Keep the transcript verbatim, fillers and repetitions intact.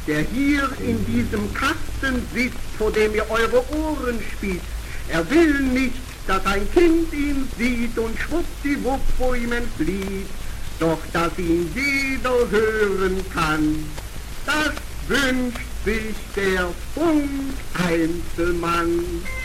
der hier in diesem Kasten sitzt, vor dem ihr eure Ohren spitzt. Er will nicht, dass ein Kind ihn sieht und schwuppdiwupp vor ihm entflieht, doch dass ihn jeder hören kann, das wünscht sich der Funk-Einzelmann.